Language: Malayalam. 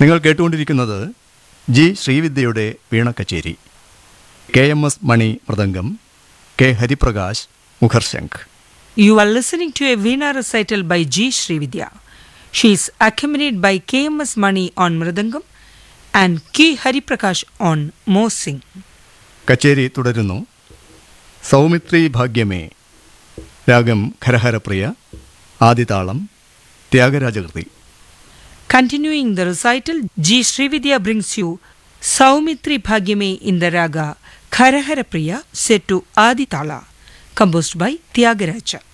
നിങ്ങൾ കേട്ടുകൊണ്ടിരിക്കുന്നത് G ശ്രീവിദ്യയുടെ വീണക്കച്ചേരി. KMS money mridangam, K Hariprakash മുഖർശംഖ്. You are listening to a Veena recital by G. Srividya. She is accompanied by KMS Mani on Mridangam and K. Hariprakash on Mosing. കച്ചേരി തുടരുന്നു. സൗമിത്രി ഭാഗ്യമേ, രാഗം Kharaharapriya, ആദിതാളം ത്യാഗരാജകൃതി. Continuing the recital, G. Srividya brings you Saumitri Bhagyame in the raga Kharahara Priya set to Aditala, composed by Tyagaraja.